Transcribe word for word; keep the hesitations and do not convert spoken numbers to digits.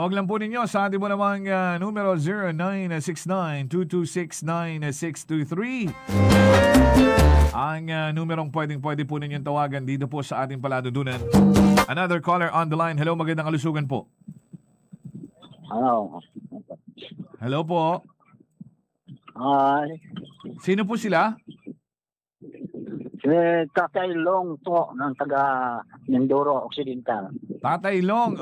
Tawag lang po ninyo sa ating mo namang uh, numero zero nine six nine two two six nine six two three. Ang uh, numerong pwedeng-pwede po ninyong tawagan dito po sa ating paladudunan. Another caller on the line. Hello, magandang kalusugan po. Hello. Hello po. Hi. Sino po sila? Si Tatay Long po ng taga Mindoro Occidental. Tatay Long.